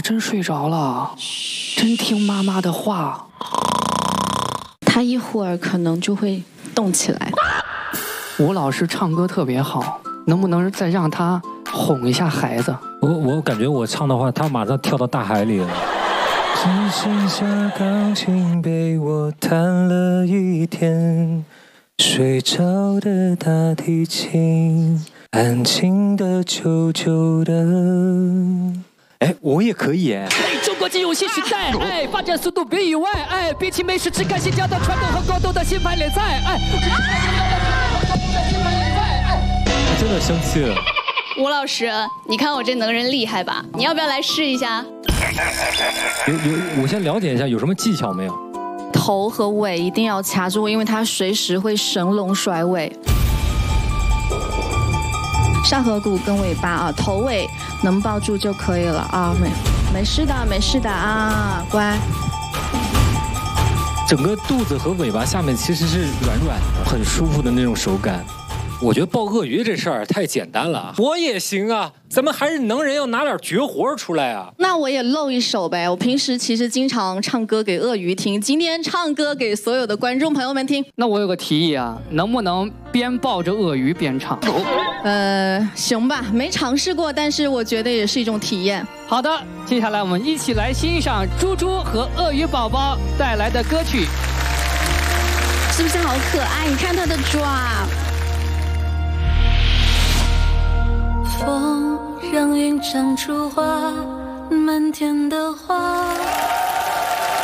真睡着了，真听妈妈的话。 他一会儿可能就会动起来。 吴老师唱歌特别好，能不能再让他哄一下孩子？ 我感觉我唱的话，他马上跳到大海里了。只剩下钢琴被我弹了一天，睡着的大提琴，安静的久久的。 哎，我也可以哎！ 中国金融新时代，哎，发展速度比以外，哎，比起美食，只看新疆的传统和广东的新派联菜，哎。 他真的生气了。 吴老师，你看我这能人厉害吧？你要不要来试一下？ 我先了解一下有什么技巧没有？ 头和尾一定要掐住，因为它随时会神龙甩尾。上颌骨跟尾巴啊，头尾能抱住就可以了啊，没事的，没事的啊，乖。 整个肚子和尾巴下面其实是软软的，很舒服的那种手感。我觉得抱鳄鱼这事儿太简单了，我也行啊，咱们还是能人，要拿点绝活出来啊。 那我也露一手呗，我平时其实经常唱歌给鳄鱼听，今天唱歌给所有的观众朋友们听。 那我有个提议啊，能不能边抱着鳄鱼边唱？ 行吧，没尝试过，但是我觉得也是一种体验。 好的，接下来我们一起来欣赏猪猪和鳄鱼宝宝带来的歌曲， 是不是好可爱？你看它的爪。 风让云长出花，满天的花。